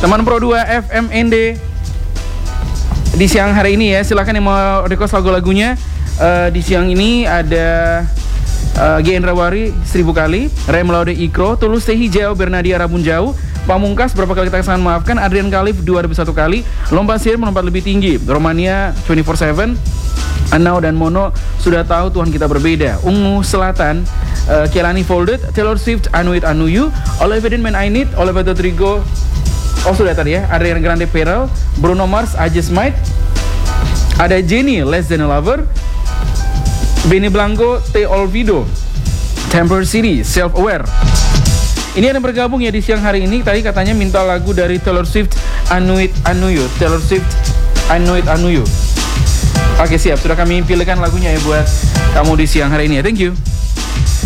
Teman Pro 2 FMND di siang hari ini ya, silahkan yang mau request lagu-lagunya. Di siang ini ada Gendrawari 1000 kali, Rem Laude Ikro, Tulus Teh Hijau, Bernadia Rabun Jauh, Pamungkas berapa kali kita kesalahan maafkan, Adrian Khalif 2001 kali, Lomba Sihir melompat lebih tinggi, Romania 24/7, Anau dan Mono sudah tahu Tuhan kita berbeda, Ungu Selatan, Kelani Folded, Taylor Swift Anu It Anu You, Olivia Man I Need, Olivia Rodrigo, oh sudah tadi ya, Ariana Grande Perel, Bruno Mars I Just Might, ada Jenny Less Than a Lover, Benny Blanco Te Olvido, Temper City Self Aware. Ini ada yang bergabung ya di siang hari ini. Tadi katanya minta lagu dari Taylor Swift Anu It Anu You, Taylor Swift Anu It Anu You. Oke siap, sudah kami pilihkan lagunya ya buat kamu di siang hari ini ya. Thank you.